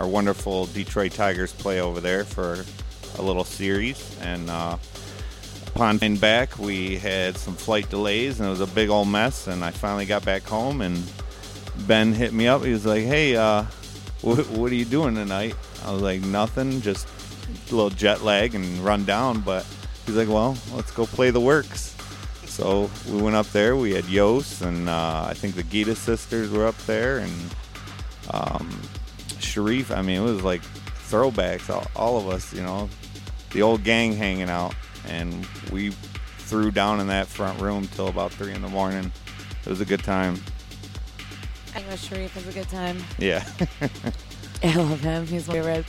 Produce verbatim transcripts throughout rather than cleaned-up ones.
our wonderful Detroit Tigers play over there for a little series. And uh, upon getting back, we had some flight delays, and it was a big old mess. And I finally got back home, and Ben hit me up. He was like, hey, uh, what, what are you doing tonight? I was like, nothing, just a little jet lag and run down. But he's like, well, let's go play the works. So we went up there. We had Yost, and uh, I think the Gita sisters were up there, and um, Sharif. I mean, it was like throwbacks, all, all of us, you know, the old gang hanging out. And we threw down in that front room till about three in the morning. It was a good time. I know Sharif was a good time. Yeah. I love him. He's my favorite.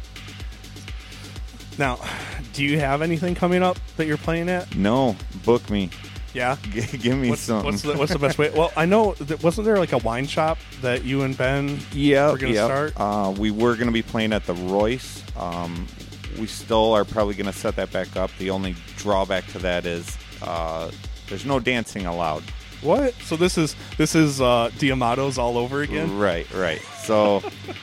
Now, do you have anything coming up that you're playing at? No, book me. Yeah? G- give me what's, something. What's the, what's the best way? Well, I know, that, wasn't there like a wine shop that you and Ben yep, were going to yep. start? Uh, we were going to be playing at the Royce. Um, we still are probably going to set that back up. The only drawback to that is uh, there's no dancing allowed. What? So this is this is uh, Diamato's all over again? Right, right. So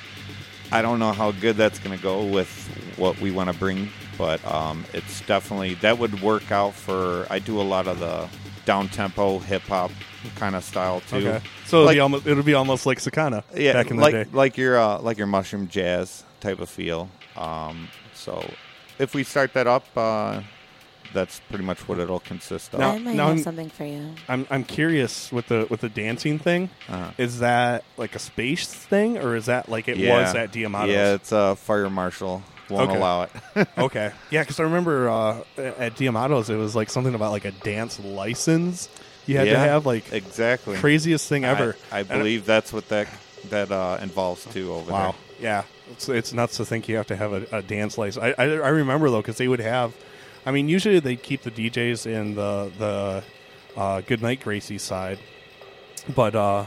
I don't know how good that's going to go with what we want to bring, but um, it's definitely, that would work out for, I do a lot of the down-tempo hip-hop kind of style too. Okay. So like, it'll, be almost, it'll be almost like Sakana yeah, back in like, the day. Like your, uh, like your mushroom jazz type of feel. Um, so if we start that up, uh, that's pretty much what it'll consist of. Now- I might now have I'm- something for you. I'm I'm curious with the with the dancing thing. Uh-huh. Is that like a space thing, or is that like it Yeah. was at Diamato's? Yeah, it's a fire marshal. Won't Okay. allow it. Okay. Yeah, because I remember uh, at Diamato's it was like something about like a dance license you had to Yeah, have, like exactly. craziest thing ever. I, I And believe that's what that that uh, involves too over Wow. Yeah. It's, it's nuts to think you have to have a, a dance license. I, I, I remember, though, because they would have, I mean, usually they keep the D Js in the, the uh, Goodnight Gracie side. But uh,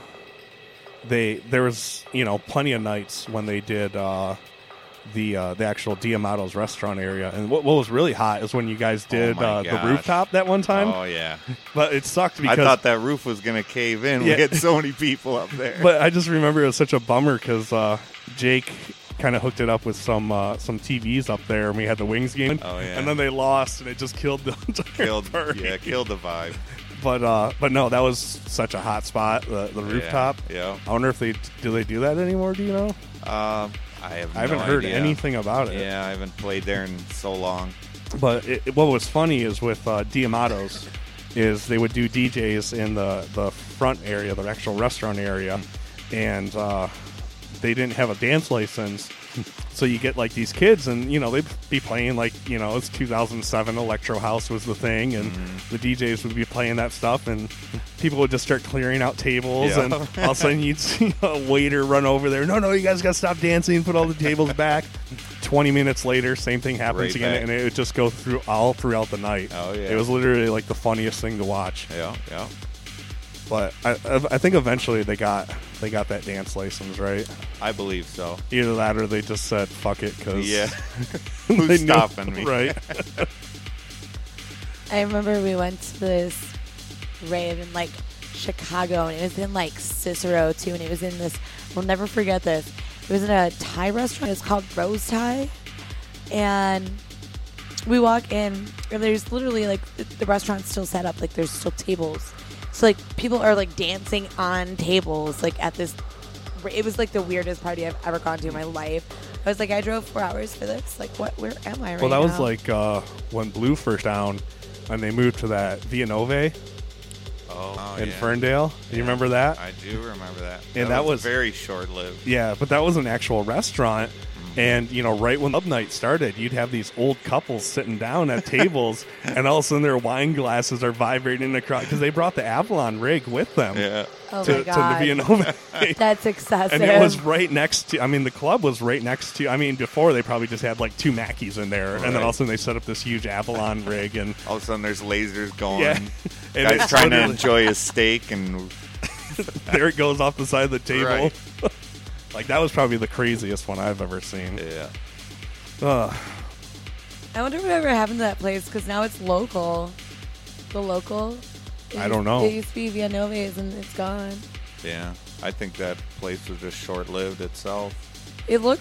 they there was, you know, plenty of nights when they did uh, the uh, the actual Diamato's restaurant area. And what, what was really hot is when you guys did Oh my uh, the gosh. rooftop that one there. time. Oh yeah, But it sucked because I thought that roof was gonna cave in. Yeah. We had so many people up there. But I just remember it was such a bummer because uh, Jake kind of hooked it up with some uh, some T Vs up there, and we had the Wings game. Oh, yeah. And then they lost, and it just killed the entire killed, party. yeah, killed the vibe. But uh, but no, that was such a hot spot, the, the rooftop. Yeah. I wonder if they do they do that anymore. Do you know? Uh, I have. I haven't no heard idea. anything about it. Yeah, I haven't played there in so long. But it, it- what was funny is with uh, Diamato's is they would do D Js in the, the front area, the actual restaurant area, and uh, they didn't have a dance license. So you get like these kids, and you know they'd be playing like you know it's two thousand seven Electro House was the thing, and Mm-hmm. the D Js would be playing that stuff, and people would just start clearing out tables, Yeah. and all of a sudden you'd see a waiter run over there. No, no, you guys got to stop dancing. Put all the tables back. Twenty minutes later, same thing happens Right again, back. and it would just go through all throughout the night. Oh, yeah. It was literally like the funniest thing to watch. Yeah, yeah. But I, I think eventually they got they got that dance license, right? I believe so. Either that or they just said fuck it because Yeah. they Who's knew- stopping me? right? I remember we went to this rave in like Chicago, and it was in like Cicero too, and it was in this. We'll never forget this. It was in a Thai restaurant. It's called Rose Thai, and we walk in, and there's literally like the, the restaurant's still set up. Like there's still tables, so like people are like dancing on tables, like at this. It was like the weirdest party I've ever gone to in my life. I was like, I drove four hours for this. Like, what? Where am I right now? Well, that was like uh, when Blue first down, and they moved to that Villanove Oh, in yeah. Ferndale. Do you remember that? I do remember that. And that was- very short lived. Yeah, but that was an actual restaurant. And, you know, right when club night started, you'd have these old couples sitting down at tables, and all of a sudden their wine glasses are vibrating across because they brought the Avalon rig with them Yeah. oh to, my to the god, Villanove. that's excessive. And it was right next to, I mean, the club was right next to, I mean, before they probably just had like two Mackies in there. And then all of a sudden they set up this huge Avalon rig. And All of a sudden there's lasers going. Yeah. And Guys it's trying to literally- enjoy his steak and there it goes off the side of the table. Right. Like, that was probably the craziest one I've ever seen. yeah. Ugh. I wonder whatever happened to that place because now it's local. The local. It I used- don't know. It used to be Villanove's and it's gone. Yeah. I think that place was just short lived itself. It looked